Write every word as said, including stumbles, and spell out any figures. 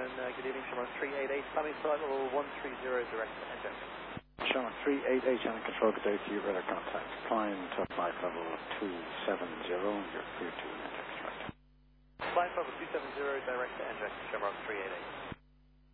and uh, good evening, Shamrock three eight eight, climbing flight level one three zero, direct to engine. Shamrock three eight eight, channel control, good day to you, radar contact. Climb to flight level two seven zero, you're clear to next flight. Flight level two seven zero, direct to engine, Shamrock three eight eight.